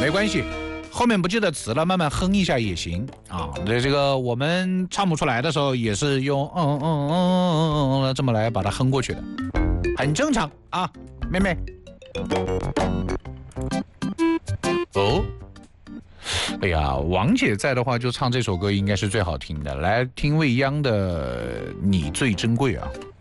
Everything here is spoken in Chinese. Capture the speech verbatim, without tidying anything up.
没关系，后面不记得词了，慢慢哼一下也行啊。这这个我们唱不出来的时候，也是用嗯嗯嗯嗯嗯这么来把它哼过去的，很正常啊，妹妹。哦，哎呀，王姐在的话，就唱这首歌应该是最好听的。来听未央的《你最珍贵》啊。